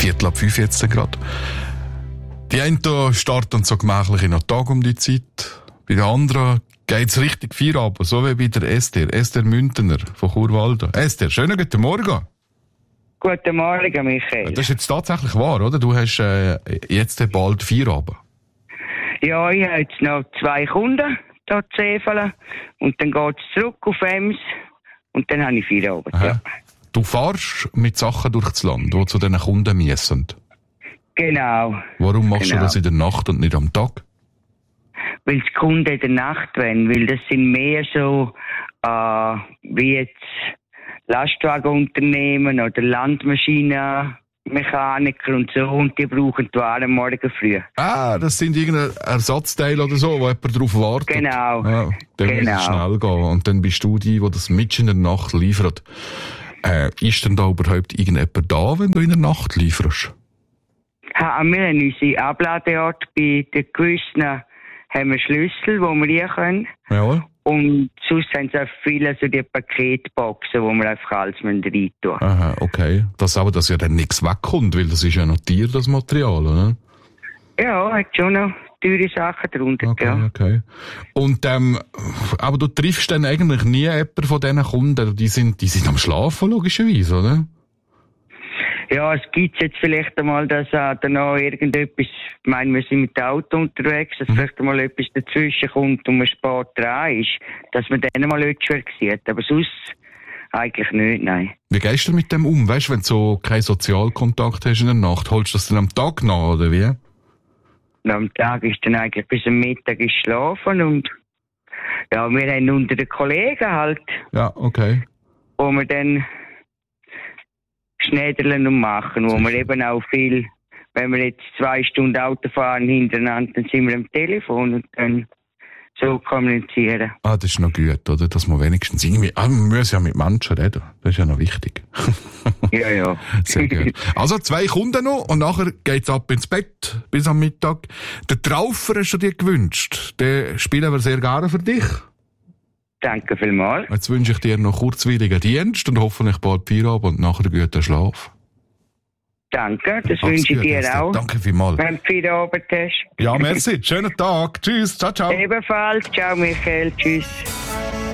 4:45 jetzt gerade. Die einen starten so gemächlich in den Tag um die Zeit. Bei den anderen geht's richtig Feierabend, so wie bei der Esther Müntener von Churwalden. Esther, schönen guten Morgen. Guten Morgen, Michael. Das ist jetzt tatsächlich wahr, oder? Du hast jetzt bald Feierabend. Ja, ich habe jetzt noch 2 Kunden hier zu Eveln. Und dann geht es zurück auf Ems. Und dann habe ich Feierabend. Ja. Du fährst mit Sachen durchs Land, die zu diesen Kunden müssen. Genau. Warum machst du das in der Nacht und nicht am Tag? Weil die Kunden in der Nacht wollen. Weil das sind mehr so, wie jetzt Lastwagenunternehmen oder Landmaschinenmechaniker und so. Und die brauchen die Waren morgen früh. Ah, das sind irgendeine Ersatzteile oder so, wo jemand darauf wartet. Genau. Ja, dann muss es schnell gehen. Und dann bist du die das mitten in der Nacht liefert. Ist denn da überhaupt irgendjemand da, wenn du in der Nacht lieferst? Wir haben unsere Abladeort bei den gewissen haben wir Schlüssel, wo wir rein können. Ja. Und sonst haben sie auch viele so die Paketboxen, wo wir einfach alles rein tun. Aha, okay. Dass ja dann nichts wegkommt, weil das ist ja notiert, das Material, oder? Ja, hat schon noch teure Sachen drunter. Okay. Und, aber du triffst dann eigentlich nie jemanden von diesen Kunden, die sind am Schlafen, logischerweise, oder? Ja, es gibt jetzt vielleicht einmal, dass da noch irgendetwas, ich meine, wir sind mit dem Auto unterwegs, dass vielleicht einmal etwas dazwischen kommt und man spät dran ist, dass man dann mal etwas sieht. Aber sonst eigentlich nicht, nein. Wie gehst du mit dem um? Weißt du, wenn du so keinen Sozialkontakt hast in der Nacht, holst du das dann am Tag nach, oder wie? Und am Tag ist dann eigentlich bis am Mittag ist schlafen und ja, wir haben unter den Kollegen halt. Ja, okay. Wo wir dann schnädeln und machen, wo wir eben auch viel, wenn wir jetzt 2 Stunden Auto fahren hintereinander, dann sind wir am Telefon und dann so kommunizieren. Ah, das ist noch gut, oder? Dass man wenigstens irgendwie, wir müssen ja mit Menschen reden. Das ist ja noch wichtig. Ja. Sehr gut. Also 2 Kunden noch und nachher geht's ab ins Bett bis am Mittag. Den Traufer hast du dir gewünscht. Den spielen wir sehr gerne für dich. Danke vielmals. Jetzt wünsche ich dir noch kurzweiligen Dienst und hoffentlich bald Feierabend und nachher einen guten Schlaf. Danke, das wünsche ich dir auch. Danke vielmals. Wenn du Feierabend hast. Ja, merci. Schönen Tag. Tschüss. Ciao, ciao. Ebenfalls. Ciao, Michael. Tschüss.